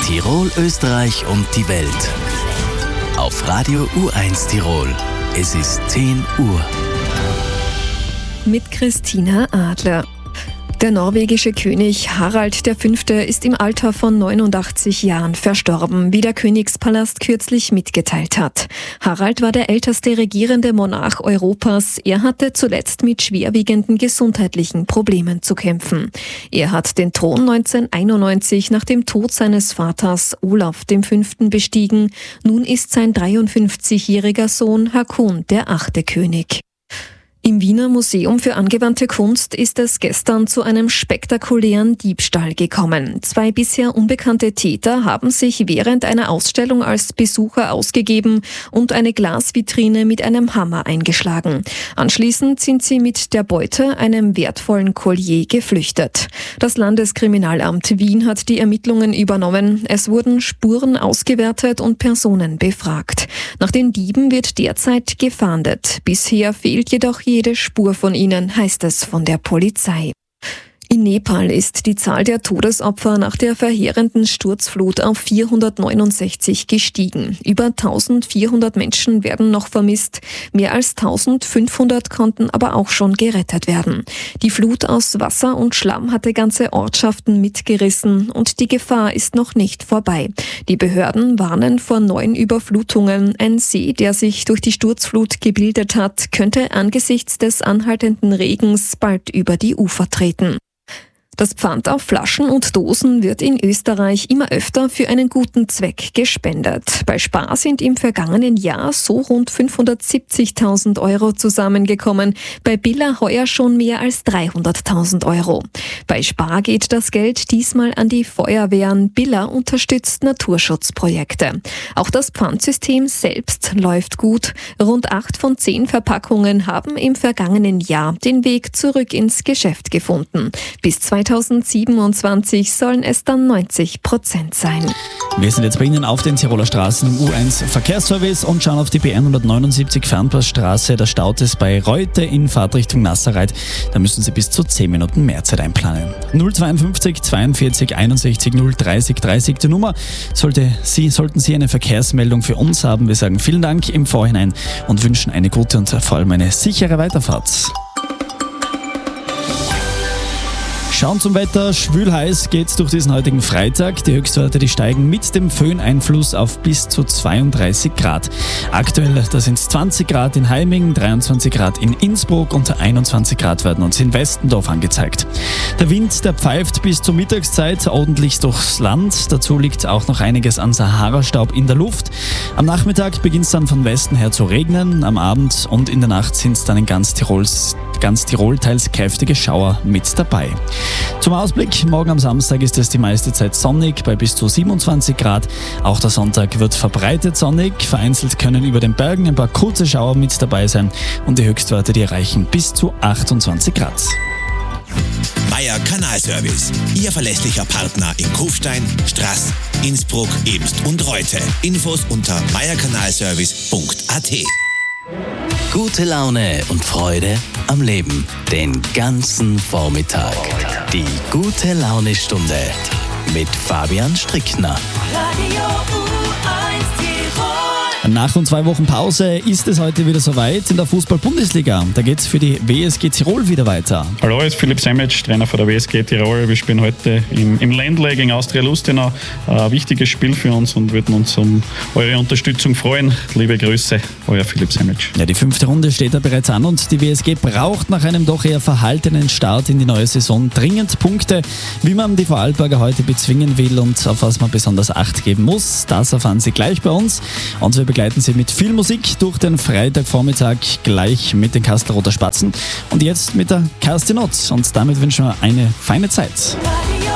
Tirol, Österreich und die Welt. Auf Radio U1 Tirol. Es ist 10 Uhr. Mit Christina Adler. Der norwegische König Harald V. ist im Alter von 89 Jahren verstorben, wie der Königspalast kürzlich mitgeteilt hat. Harald war der älteste regierende Monarch Europas. Er hatte zuletzt mit schwerwiegenden gesundheitlichen Problemen zu kämpfen. Er hat den Thron 1991 nach dem Tod seines Vaters Olaf V. bestiegen. Nun ist sein 53-jähriger Sohn Haakon der 8. König. Im Wiener Museum für angewandte Kunst ist es gestern zu einem spektakulären Diebstahl gekommen. 2 bisher unbekannte Täter haben sich während einer Ausstellung als Besucher ausgegeben und eine Glasvitrine mit einem Hammer eingeschlagen. Anschließend sind sie mit der Beute, einem wertvollen Collier, geflüchtet. Das Landeskriminalamt Wien hat die Ermittlungen übernommen. Es wurden Spuren ausgewertet und Personen befragt. Nach den Dieben wird derzeit gefahndet. Bisher fehlt jedoch jede Spur von ihnen, heißt es von der Polizei. In Nepal ist die Zahl der Todesopfer nach der verheerenden Sturzflut auf 469 gestiegen. Über 1400 Menschen werden noch vermisst. Mehr als 1500 konnten aber auch schon gerettet werden. Die Flut aus Wasser und Schlamm hatte ganze Ortschaften mitgerissen und die Gefahr ist noch nicht vorbei. Die Behörden warnen vor neuen Überflutungen. Ein See, der sich durch die Sturzflut gebildet hat, könnte angesichts des anhaltenden Regens bald über die Ufer treten. Das Pfand auf Flaschen und Dosen wird in Österreich immer öfter für einen guten Zweck gespendet. Bei Spar sind im vergangenen Jahr so rund 570.000 € zusammengekommen, bei Billa heuer schon mehr als 300.000 €. Bei Spar geht das Geld diesmal an die Feuerwehren. Billa unterstützt Naturschutzprojekte. Auch das Pfandsystem selbst läuft gut. Rund 8 von 10 Verpackungen haben im vergangenen Jahr den Weg zurück ins Geschäft gefunden. Bis 2027 sollen es dann 90% sein. Wir sind jetzt bei Ihnen auf den Tiroler Straßen im U1 Verkehrsservice und schauen auf die B179 Fernpassstraße. Da staut es bei Reute in Fahrtrichtung Nasserreit. Da müssen Sie bis zu 10 Minuten mehr Zeit einplanen. 052 42 61 030 30 die Nummer. Sollten Sie eine Verkehrsmeldung für uns haben, wir sagen vielen Dank im Vorhinein und wünschen eine gute und vor allem eine sichere Weiterfahrt. Schauen zum Wetter, schwül heiß geht's durch diesen heutigen Freitag. Die Höchstwerte, die steigen mit dem Föhneinfluss auf bis zu 32 Grad. Aktuell, da sind es 20 Grad in Heiming, 23 Grad in Innsbruck und 21 Grad werden uns in Westendorf angezeigt. Der Wind, der pfeift bis zur Mittagszeit ordentlich durchs Land. Dazu liegt auch noch einiges an Sahara-Staub in der Luft. Am Nachmittag beginnt es dann von Westen her zu regnen. Am Abend und in der Nacht sind es dann in ganz Tirol teils kräftige Schauer mit dabei. Zum Ausblick, morgen am Samstag ist es die meiste Zeit sonnig bei bis zu 27 Grad. Auch der Sonntag wird verbreitet sonnig. Vereinzelt können über den Bergen ein paar kurze Schauer mit dabei sein und die Höchstwerte, die erreichen bis zu 28 Grad. Meier Kanalservice, Ihr verlässlicher Partner in Kufstein, Straß, Innsbruck, Ebst und Reute. Infos unter meierkanalservice.at. Gute Laune und Freude am Leben. Den ganzen Vormittag. Die Gute-Laune-Stunde mit Fabian Strickner. Radio U1 Tirol. Nach rund 2 Wochen Pause ist es heute wieder soweit in der Fußball-Bundesliga. Da geht es für die WSG Tirol wieder weiter. Hallo, ich bin Philipp Semic, Trainer von der WSG Tirol. Wir spielen heute im Ländle gegen Austria Lustenau. Ein wichtiges Spiel für uns und würden uns um eure Unterstützung freuen. Liebe Grüße, euer Philipp Semic. Ja, die 5. Runde steht da bereits an und die WSG braucht nach einem doch eher verhaltenen Start in die neue Saison dringend Punkte. Wie man die Vorarlberger heute bezwingen will und auf was man besonders Acht geben muss, das erfahren Sie gleich bei uns. Und wir begleiten Sie mit viel Musik durch den Freitagvormittag gleich mit den Kastelroter Spatzen und jetzt mit der Kerstin Otz. Und damit wünschen wir eine feine Zeit. Radio